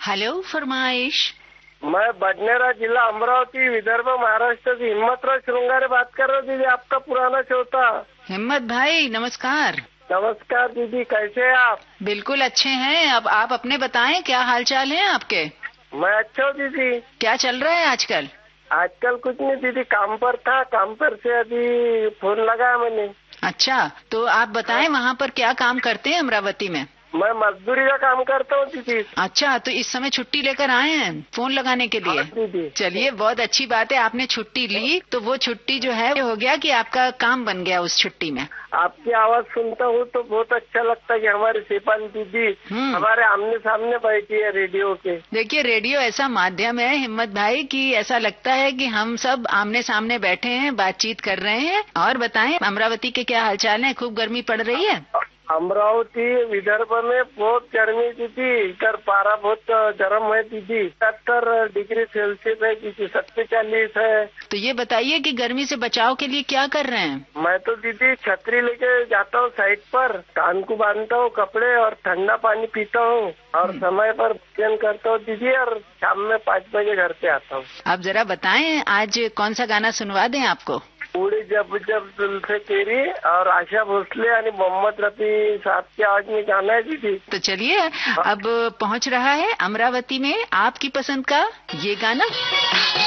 Hello, फरमाइश। मैं बडनेरा जिला अमरावती विदर्भ महाराष्ट्र से हिम्मतराव श्रृंगारे बात कर रहा हूँ दीदी, आपका पुराना श्रोता। हिम्मत भाई नमस्कार। नमस्कार दीदी, कैसे हैं आप? बिल्कुल अच्छे हैं। अब आप अपने बताएं, क्या हाल चाल है आपके? मैं अच्छा हूँ दीदी। क्या चल रहा है आजकल? आजकल कुछ नहीं दीदी, काम पर था, काम पर से अभी फोन लगाया मैंने। अच्छा, तो आप बताएं वहाँ पर क्या काम करते हैं अमरावती में? मैं मजदूरी का काम करता हूँ दीदी। अच्छा, तो इस समय छुट्टी लेकर आए हैं फोन लगाने के लिए? दीदी चलिए, बहुत अच्छी बात है, आपने छुट्टी ली तो वो छुट्टी जो है हो गया कि आपका काम बन गया उस छुट्टी में। आपकी आवाज सुनता हूँ तो बहुत अच्छा लगता है कि हमारी शिफाली दीदी हमारे आमने सामने बैठी है रेडियो के। देखिए, रेडियो ऐसा माध्यम है हिम्मत भाई कि ऐसा लगता है कि हम सब आमने सामने बैठे हैं, बातचीत कर रहे हैं। और बताएं, अमरावती के क्या हालचाल है? खूब गर्मी पड़ रही है? अमरावती विदर्भ में बहुत गर्मी दीदी, इधर पारा बहुत गर्म है दीदी, 70 डिग्री सेल्सियस है दीदी, 47 है। तो ये बताइए कि गर्मी से बचाव के लिए क्या कर रहे हैं? मैं तो दीदी छतरी लेके जाता हूँ साइड पर, कान को बांधता हूँ कपड़े और ठंडा पानी पीता हूँ और समय पर भोजन करता हूँ दीदी, और शाम में 5 बजे घर पे आता हूँ। आप जरा बताएं, आज कौन सा गाना सुनवा दें आपको? उड़ी जब जब जुल्फे तेरी और आशा भोसले यानी मोहम्मद रफी साहब की आवाज में गाना है दीदी। तो चलिए, अब पहुंच रहा है अमरावती में आपकी पसंद का ये गाना।